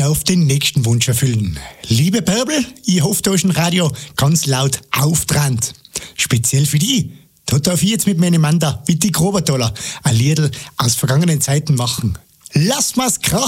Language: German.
darf den nächsten Wunsch erfüllen. Liebe Bärbel, ich hoffe, da ist ein Radio ganz laut auftrennt. Speziell für die. Da darf ich jetzt mit meinem Mann da, Witti Grobertaler, ein Liedl aus vergangenen Zeiten machen. Lass mal's krachen!